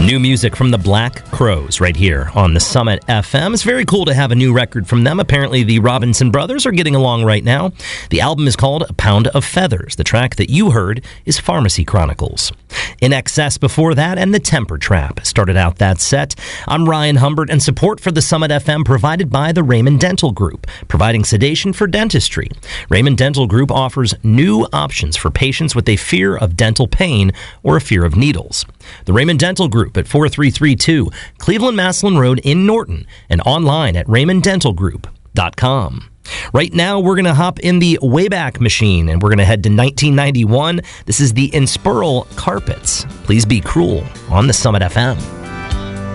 New music from the Black Crowes right here on the Summit FM. It's very cool to have a new record from them. Apparently, the Robinson Brothers are getting along right now. The album is called A Pound of Feathers. The track that you heard is Pharmacy Chronicles. In Excess before that, and The Temper Trap started out that set. I'm Ryan Humbert, and support for the Summit FM provided by the Raymond Dental Group, providing sedation for dentistry. Raymond Dental Group offers new options for patients with a fear of dental pain or a fear of needles. The Raymond Dental Group at 4332 Cleveland Maslin Road in Norton, and online at raymonddentalgroup.com. Right now, we're going to hop in the Wayback Machine, and we're going to head to 1991. This is the Inspurl Carpets. Please Be Cruel on the Summit FM.